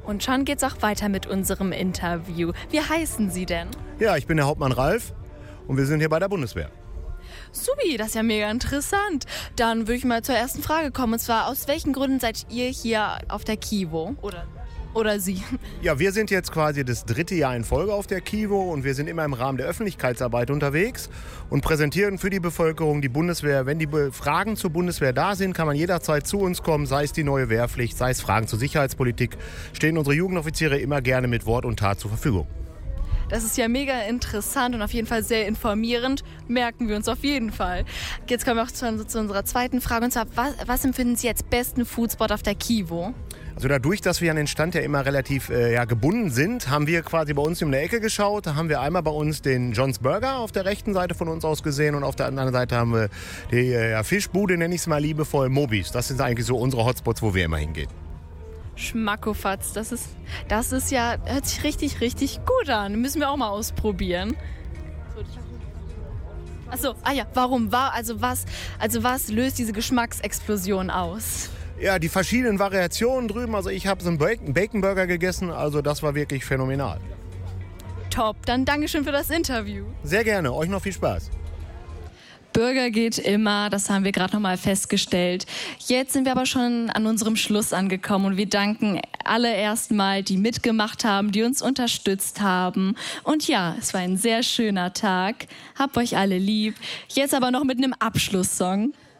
Und schon geht's auch weiter mit unserem Interview. Wie heißen Sie denn? Ja, ich bin der Hauptmann Ralf und wir sind hier bei der Bundeswehr. Subi, das ist ja mega interessant. Dann würde ich mal zur ersten Frage kommen. Und zwar, aus welchen Gründen seid ihr hier auf der Kivo? Oder Sie? Ja, wir sind jetzt quasi das 3. Jahr in Folge auf der Kivo und wir sind immer im Rahmen der Öffentlichkeitsarbeit unterwegs und präsentieren für die Bevölkerung die Bundeswehr. Wenn die Fragen zur Bundeswehr da sind, kann man jederzeit zu uns kommen, sei es die neue Wehrpflicht, sei es Fragen zur Sicherheitspolitik, stehen unsere Jugendoffiziere immer gerne mit Wort und Tat zur Verfügung. Das ist ja mega interessant und auf jeden Fall sehr informierend. Merken wir uns auf jeden Fall. Jetzt kommen wir auch schon zu unserer zweiten Frage. Und zwar, was empfinden Sie als besten Foodspot auf der Kivo? Also dadurch, dass wir an den Stand ja immer relativ gebunden sind, haben wir quasi bei uns in der Ecke geschaut. Da haben wir einmal bei uns den John's Burger auf der rechten Seite von uns aus gesehen und auf der anderen Seite haben wir die Fischbude, nenne ich es mal liebevoll, Mobis. Das sind eigentlich so unsere Hotspots, wo wir immer hingehen. Schmackofatz, das ist ja, hört sich richtig, richtig gut an. Müssen wir auch mal ausprobieren. Achso, warum? Was löst diese Geschmacksexplosion aus? Ja, die verschiedenen Variationen drüben. Also ich habe so einen Bacon Burger gegessen, also das war wirklich phänomenal. Top, dann Dankeschön für das Interview. Sehr gerne, euch noch viel Spaß. Burger geht immer, das haben wir gerade nochmal festgestellt. Jetzt sind wir aber schon an unserem Schluss angekommen und wir danken alle erstmal, die mitgemacht haben, die uns unterstützt haben. Und ja, es war ein sehr schöner Tag. Habt euch alle lieb. Jetzt aber noch mit einem Abschlusssong.